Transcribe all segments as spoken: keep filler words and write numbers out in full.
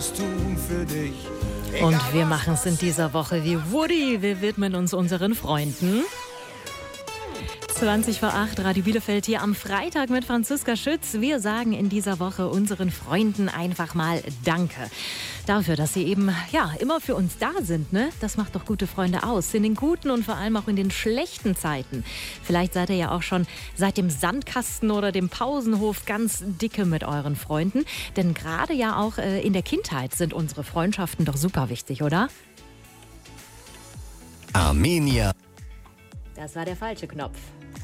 alles tun für dich. Und wir machen es in dieser Woche wie Woody. Wir widmen uns unseren Freunden. zwanzig vor acht, Radio Bielefeld hier am Freitag mit Franziska Schütz. Wir sagen in dieser Woche unseren Freunden einfach mal Danke. Dafür, dass sie eben ja immer für uns da sind. Ne? Das macht doch gute Freunde aus. In den guten und vor allem auch in den schlechten Zeiten. Vielleicht seid ihr ja auch schon seit dem Sandkasten oder dem Pausenhof ganz dicke mit euren Freunden. Denn gerade ja auch äh, in der Kindheit sind unsere Freundschaften doch super wichtig, oder? Arminia. Das war der falsche Knopf.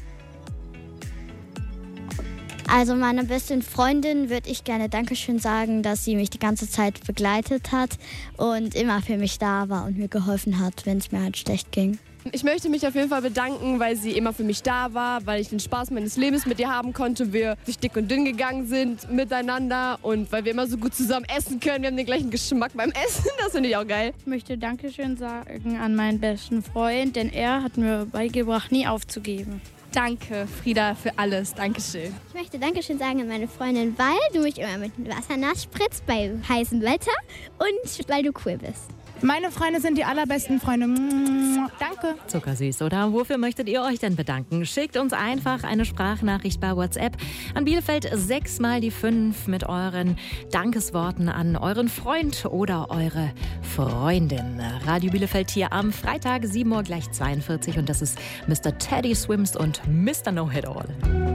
Also meiner besten Freundin würde ich gerne Dankeschön sagen, dass sie mich die ganze Zeit begleitet hat und immer für mich da war und mir geholfen hat, wenn es mir halt schlecht ging. Ich möchte mich auf jeden Fall bedanken, weil sie immer für mich da war, weil ich den Spaß meines Lebens mit ihr haben konnte, wir durch dick und dünn gegangen sind miteinander und weil wir immer so gut zusammen essen können. Wir haben den gleichen Geschmack beim Essen, das finde ich auch geil. Ich möchte Dankeschön sagen an meinen besten Freund, denn er hat mir beigebracht, nie aufzugeben. Danke, Frieda, für alles. Dankeschön. Ich möchte Dankeschön sagen an meine Freundin, weil du mich immer mit dem Wasser nass spritzt bei heißem Wetter und weil du cool bist. Meine Freunde sind die allerbesten Freunde. Danke. Zuckersüß, oder? Wofür möchtet ihr euch denn bedanken? Schickt uns einfach eine Sprachnachricht bei WhatsApp an Bielefeld sechs mal die fünf mit euren Dankesworten an euren Freund oder eure Freundin. Radio Bielefeld hier am Freitag, sieben Uhr gleich zweiundvierzig und das ist Mister Teddy Swims und Mister No Hit All.